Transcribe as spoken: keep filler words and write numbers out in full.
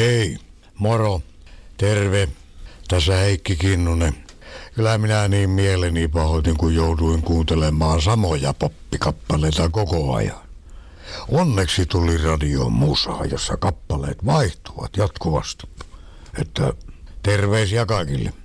Hei, moro, terve, tässä Heikki Kinnunen. Kyllä minä niin mieleni pahoitin, kun jouduin kuuntelemaan samoja poppikappaleita koko ajan. Onneksi tuli radioon musaa, jossa kappaleet vaihtuvat jatkuvasti. Että terveisiä kaikille.